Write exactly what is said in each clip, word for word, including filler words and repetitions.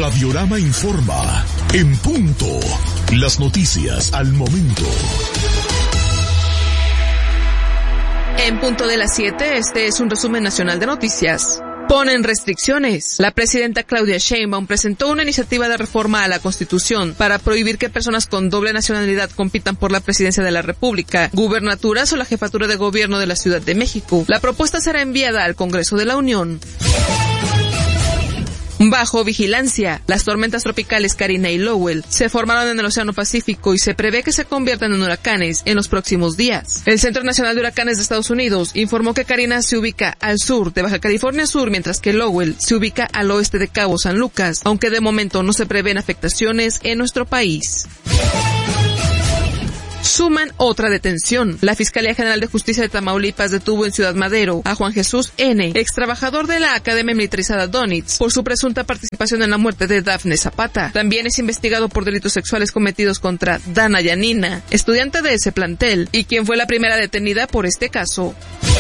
Radiorama informa. En punto. Las noticias al momento. En punto de las siete, este es un resumen nacional de noticias. Ponen restricciones. La presidenta Claudia Sheinbaum presentó una iniciativa de reforma a la Constitución para prohibir que personas con doble nacionalidad compitan por la presidencia de la República, gubernaturas o la jefatura de gobierno de la Ciudad de México. La propuesta será enviada al Congreso de la Unión. Bajo vigilancia, las tormentas tropicales Karina y Lowell se formaron en el Océano Pacífico y se prevé que se conviertan en huracanes en los próximos días. El Centro Nacional de Huracanes de Estados Unidos informó que Karina se ubica al sur de Baja California Sur, mientras que Lowell se ubica al oeste de Cabo San Lucas, aunque de momento no se prevén afectaciones en nuestro país. Suman otra detención. La Fiscalía General de Justicia de Tamaulipas detuvo en Ciudad Madero a Juan Jesús N., ex trabajador de la Academia Militarizada Donitz, por su presunta participación en la muerte de Dafne Zapata. También es investigado por delitos sexuales cometidos contra Dana Yanina, estudiante de ese plantel, y quien fue la primera detenida por este caso.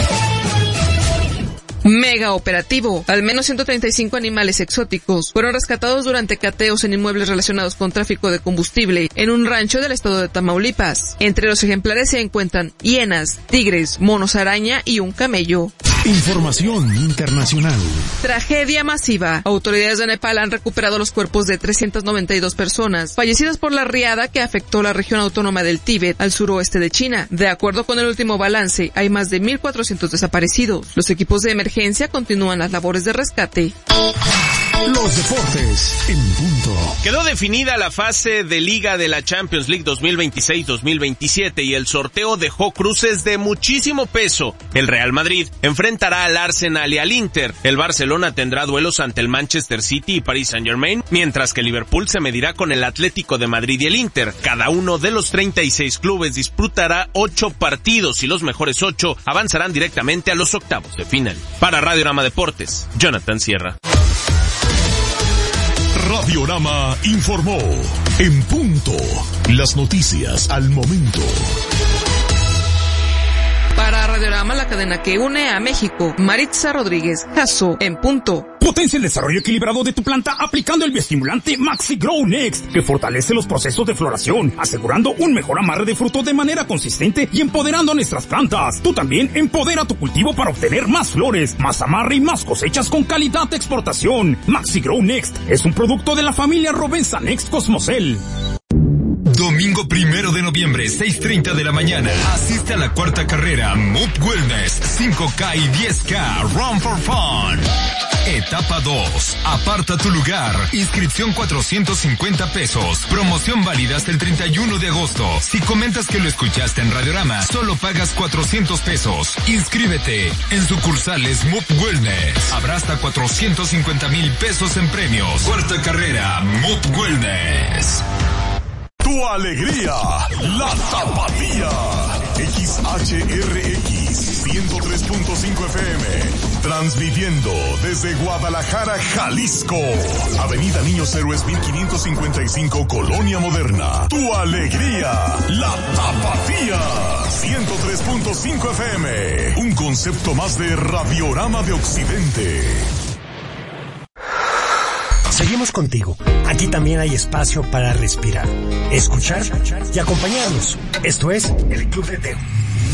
Mega operativo. Al menos ciento treinta y cinco animales exóticos fueron rescatados durante cateos en inmuebles relacionados con tráfico de combustible en un rancho del estado de Tamaulipas. Entre los ejemplares se encuentran hienas, tigres, monos araña y un camello. Información internacional. Tragedia masiva. Autoridades de Nepal han recuperado los cuerpos de trescientas noventa y dos personas fallecidas por la riada que afectó la región autónoma del Tíbet al suroeste de China. De acuerdo con el último balance, hay más de mil cuatrocientos desaparecidos. Los equipos de emergencia continúan las labores de rescate. Los deportes en punto. Quedó definida la fase de Liga de la Champions League dos mil veintiséis dos mil veintisiete y el sorteo dejó cruces de muchísimo peso. El Real Madrid enfrentará al Arsenal y al Inter. El Barcelona tendrá duelos ante el Manchester City y Paris Saint-Germain, mientras que Liverpool se medirá con el Atlético de Madrid y el Inter. Cada uno de los treinta y seis clubes disputará ocho partidos y los mejores ocho avanzarán directamente a los octavos de final. Para Radiorama Deportes, Jonathan Sierra. Radiorama informó. En punto. Las noticias al momento. Para Radiorama, la cadena que une a México, Maritza Rodríguez, Jasso, en punto. Potencia el desarrollo equilibrado de tu planta aplicando el bioestimulante Maxi Grow Next, que fortalece los procesos de floración, asegurando un mejor amarre de fruto de manera consistente y empoderando a nuestras plantas. Tú también empodera tu cultivo para obtener más flores, más amarre y más cosechas con calidad de exportación. Maxi Grow Next es un producto de la familia Rovensa Next Cosmocel. Domingo primero de noviembre, seis treinta de la mañana. Asiste a la cuarta carrera Moop Wellness cinco K y diez K Run for Fun. Etapa dos. Aparta tu lugar. Inscripción cuatrocientos cincuenta pesos. Promoción válida hasta el treinta y uno de agosto. Si comentas que lo escuchaste en Radiorama, solo pagas cuatrocientos pesos. Inscríbete en sucursales Moop Wellness. Habrá hasta cuatrocientos cincuenta mil pesos en premios. Cuarta carrera Moop Wellness. Tu alegría, la Tapatía. X H R X ciento tres punto cinco F M. Transmitiendo desde Guadalajara, Jalisco. Avenida Niños Héroes mil quinientos cincuenta y cinco, Colonia Moderna. Tu alegría, la Tapatía. ciento tres punto cinco F M. Un concepto más de Radiorama de Occidente. Seguimos contigo. Aquí también hay espacio para respirar, escuchar y acompañarnos. Esto es el Club de Teo.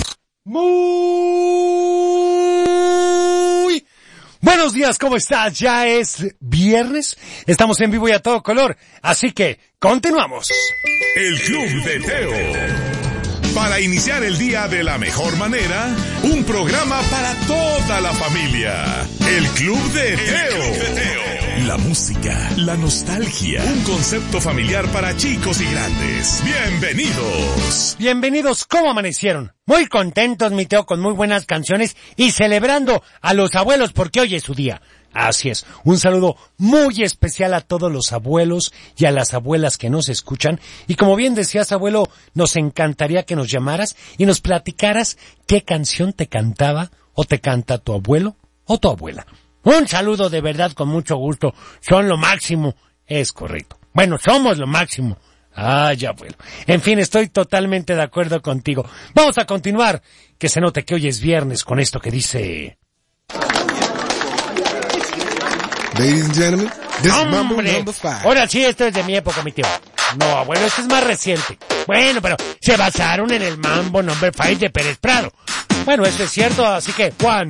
Muy buenos días, ¿cómo estás? Ya es viernes, estamos en vivo y a todo color, así que continuamos. El Club de Teo. Para iniciar el día de la mejor manera, un programa para toda la familia. El Club de Teo. La música, la nostalgia, un concepto familiar para chicos y grandes. ¡Bienvenidos! Bienvenidos, ¿cómo amanecieron? Muy contentos, mi Teo, con muy buenas canciones y celebrando a los abuelos porque hoy es su día. Así es, un saludo muy especial a todos los abuelos y a las abuelas que nos escuchan. Y como bien decías, abuelo, nos encantaría que nos llamaras y nos platicaras qué canción te cantaba o te canta tu abuelo o tu abuela. Un saludo de verdad con mucho gusto. Son lo máximo. Es correcto. Bueno, somos lo máximo. Ay, abuelo. En fin, estoy totalmente de acuerdo contigo. Vamos a continuar. Que se note que hoy es viernes con esto que dice... Ladies and gentlemen, This is Mambo ¡Hombre! number five. Ahora sí, esto es de mi época, mi tío. No, abuelo, esto es más reciente. Bueno, pero se basaron en el Mambo number five de Pérez Prado. Bueno, eso es cierto, así que, Juan,